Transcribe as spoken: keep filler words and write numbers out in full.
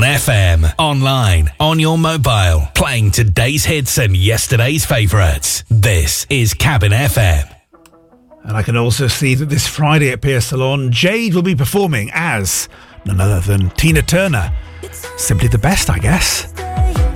On F M, online, on your mobile, playing today's hits and yesterday's favourites. This is Cabin F M. And I can also see that this Friday at Pier Salon, Jade will be performing as none other than Tina Turner. Simply the best, I guess.